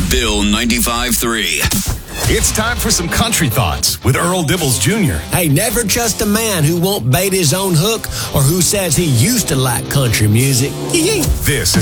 Bill 95.3. It's time for some country thoughts with Earl Dibbles Jr. Hey, never trust a man who won't bait his own hook or who says he used to like country music. This